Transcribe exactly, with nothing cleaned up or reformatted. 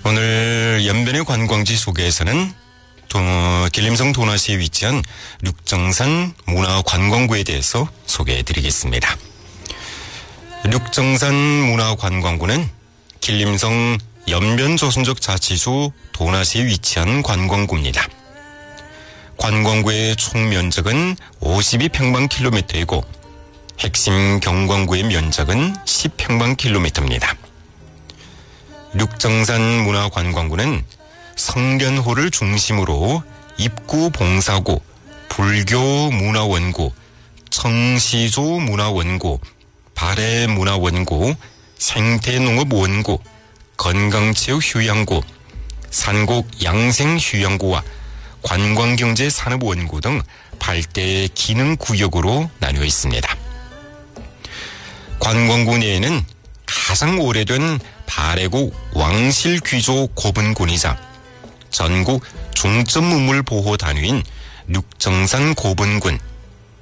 오늘 연변의 관광지 소개에서는 도, 길림성 도나시에 위치한 륙정산 문화관광구에 대해서 소개해드리겠습니다. 륙정산 문화관광구는 길림성 연변조선족 자치주 도나시에 위치한 관광구입니다. 관광구의 총 면적은 오십이 평방킬로미터이고 핵심 경광구의 면적은 십 평방킬로미터입니다. 륙정산 문화관광구는 성련호를 중심으로 입구 봉사구, 불교 문화원구, 청시조 문화원구, 발해 문화원구, 생태농업원구, 건강체육 휴양구, 산곡 양생휴양구와 관광경제산업원구 등 팔 대 기능구역으로 나뉘어 있습니다. 관광구 내에는 가장 오래된 발해국 왕실귀조 고분군이자 전국 중점우물보호단위인 륙정산 고분군,